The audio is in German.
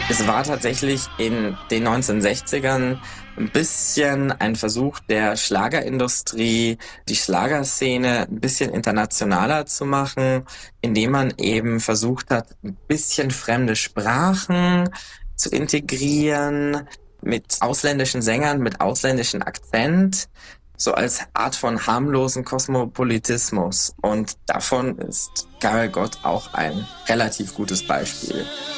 Es war tatsächlich in den 1960ern ein bisschen ein Versuch der Schlagerindustrie, die Schlagerszene ein bisschen internationaler zu machen, indem man eben versucht hat, ein bisschen fremde Sprachen zu integrieren, mit ausländischen Sängern, mit ausländischem Akzent, so als Art von harmlosen Kosmopolitismus. Und davon ist Karel Gott auch ein relativ gutes Beispiel.